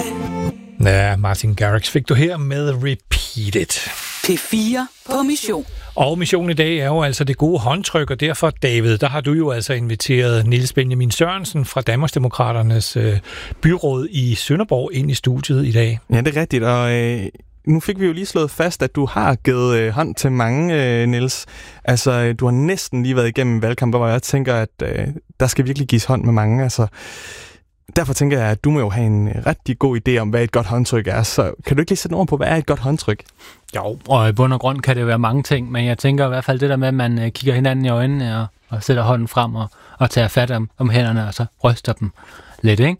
Ja, Martin Garrix fik du her med Repeat It. P4 på mission. Og missionen i dag er jo altså det gode håndtryk, og derfor, David, der har du jo altså inviteret Niels Benjamin Sørensen fra Danmarksdemokraternes byråd i Sønderborg ind i studiet i dag. Ja, det er rigtigt, og nu fik vi jo lige slået fast, at du har givet hånd til mange, Niels. Altså, du har næsten lige været igennem en valgkamp, hvor jeg tænker, at der skal virkelig gives hånd med mange. Altså, derfor tænker jeg, at du må jo have en rigtig god idé om, hvad et godt håndtryk er. Så kan du ikke lige sætte ord på, hvad er et godt håndtryk? Jo, og i bund og grund kan det jo være mange ting, men jeg tænker i hvert fald det der med, at man kigger hinanden i øjnene og sætter hånden frem og tager fat om hænderne, og så ryster dem lidt, ikke?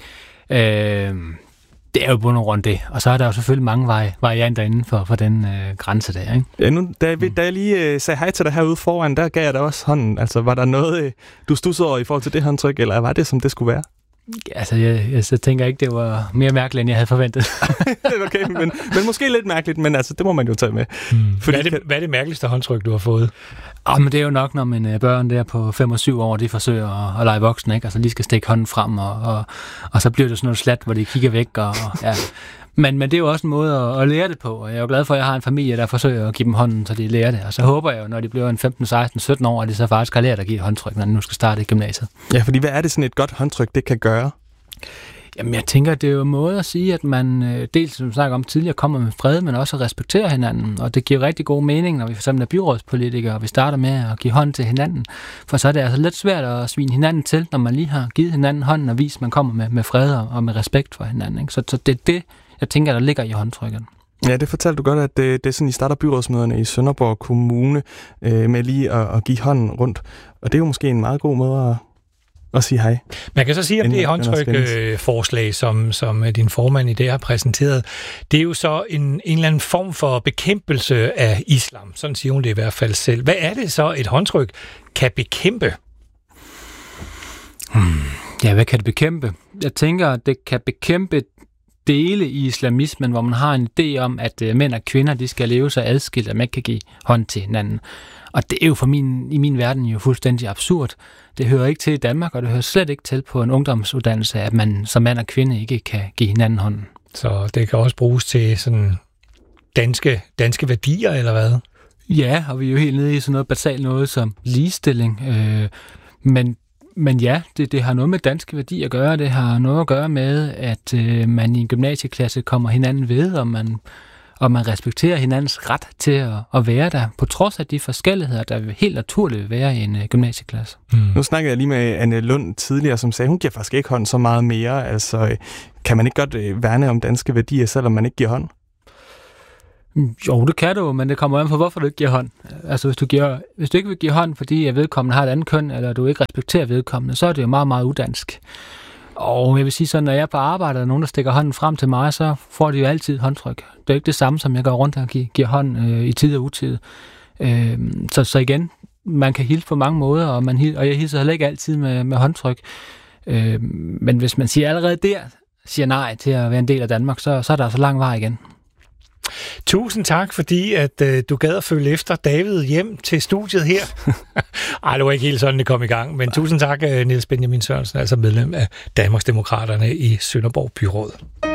Det er jo bund og grund det. Og så er der jo selvfølgelig mange varianter inden for den grænse der, ikke? Ja, nu, da jeg lige sagde hej til dig herude foran, der gav jeg dig også hånden. Altså, var der noget, du studsede over i forhold til det håndtryk, eller var det, som det skulle være? Altså, jeg tænker ikke, det var mere mærkeligt, end jeg havde forventet. Okay, men måske lidt mærkeligt, men altså, det må man jo tage med. Fordi hvad er det mærkeligste håndtryk, du har fået? Men det er jo nok, når mine børn der på 5 og 7 år, de forsøger at lege voksne, ikke? Altså, de skal stikke hånden frem, og så bliver det sådan noget slat, hvor de kigger væk, og ja. Men det er jo også en måde at lære det på, og jeg er jo glad for, at jeg har en familie, der forsøger at give dem hånden, så de lærer det. Og så håber jeg jo, når de bliver en 15, 16, 17 år, at de så faktisk har lært at give et håndtryk, når de nu skal starte i gymnasiet. Ja, fordi hvad er det sådan et godt håndtryk, det kan gøre? Jamen, jeg tænker, det er jo en måde at sige, at man dels, som vi snakker om tidligere, kommer med fred, men også respekterer hinanden. Og det giver rigtig god mening, når vi for eksempel er byrådspolitikere, og vi starter med at give hånd til hinanden. For så er det altså lidt svært at svine hinanden til, når man lige har givet hinanden hånden og vist, at man kommer med fred og med respekt for hinanden. Ikke? Så det er det, jeg tænker, der ligger i håndtrykket. Ja, det fortalte du godt, at det er sådan, I starter byrådsmøderne i Sønderborg Kommune med lige at give hånden rundt. Og det er jo måske en meget god måde at sige hej. Man kan så sige, at det håndtrykforslag, som din formand i dag har præsenteret, det er jo så en eller anden form for bekæmpelse af islam. Sådan siger hun det i hvert fald selv. Hvad er det så, et håndtryk kan bekæmpe? Ja, hvad kan det bekæmpe? Jeg tænker, at det kan bekæmpe dele i islamismen, hvor man har en idé om, at mænd og kvinder, de skal leve så adskilt, at man ikke kan give hånd til hinanden. Og det er jo i min verden jo fuldstændig absurd. Det hører ikke til i Danmark, og det hører slet ikke til på en ungdomsuddannelse, at man som mand og kvinde ikke kan give hinanden hånden. Så det kan også bruges til sådan danske værdier, eller hvad? Ja, og vi er jo helt nede i sådan noget basalt noget som ligestilling. Men ja, det har noget med danske værdier at gøre. Det har noget at gøre med, at man i en gymnasieklasse kommer hinanden ved, og man respekterer hinandens ret til at være der, på trods af de forskelligheder, der helt naturligt vil være i en gymnasieklasse. Nu snakkede jeg lige med Anne Lund tidligere, som sagde, hun giver faktisk ikke hånd så meget mere. Altså, kan man ikke godt værne om danske værdier, selvom man ikke giver hånd? Jo, det kan du, men det kommer an på, hvorfor du ikke giver hånd. Altså, hvis du ikke vil give hånd, fordi vedkommende har et andet køn, eller du ikke respekterer vedkommende, så er det jo meget, meget udansk. Og jeg vil sige sådan, når jeg er på arbejde, og nogen, der stikker hånden frem til mig, så får de jo altid et håndtryk. Det er jo ikke det samme, som jeg går rundt og giver hånd i tid og utid. Så igen, man kan hilse på mange måder, og jeg hilser heller ikke altid med håndtryk. Men hvis man allerede siger nej til at være en del af Danmark, så er der altså lang vej igen. Tusind tak, fordi at du gad at følge efter David hjem til studiet her. Ej, det var ikke helt sådan, det kom i gang, men tusind tak, Niels Benjamin Sørensen, altså medlem af Danmarksdemokraterne i Sønderborg Byråd.